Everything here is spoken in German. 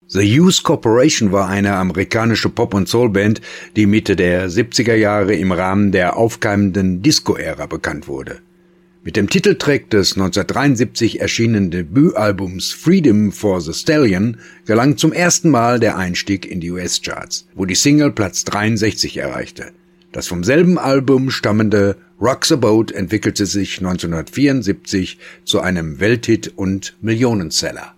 The Youth Corporation war eine amerikanische Pop- und Soulband, die Mitte der 70er Jahre im Rahmen der aufkeimenden Disco-Ära bekannt wurde. Mit dem Titeltrack des 1973 erschienenen Debütalbums Freedom for the Stallion gelang zum ersten Mal der Einstieg in die US-Charts, wo die Single Platz 63 erreichte. Das vom selben Album stammende Rock the Boat entwickelte sich 1974 zu einem Welthit und Millionenseller.